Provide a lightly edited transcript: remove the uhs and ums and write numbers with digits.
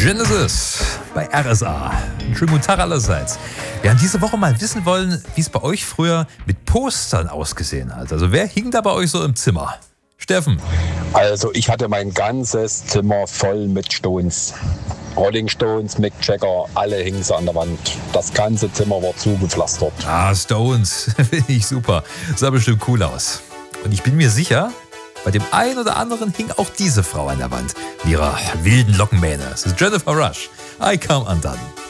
Genesis bei RSA. Einen schönen guten Tag allerseits. Wir haben diese Woche mal wissen wollen, wie es bei euch früher mit Postern ausgesehen hat. Also wer hing da bei euch so im Zimmer? Steffen. Also ich hatte mein ganzes Zimmer voll mit Stones. Rolling Stones, Mick Jagger, alle hingen sie an der Wand. Das ganze Zimmer war zugepflastert. Ah, Stones. Finde ich super. Sah bestimmt cool aus. Und ich bin mir sicher, bei dem einen oder anderen hing auch diese Frau an der Wand. Mit ihrer wilden Lockenmähne. Es ist Jennifer Rush. I Come Undone.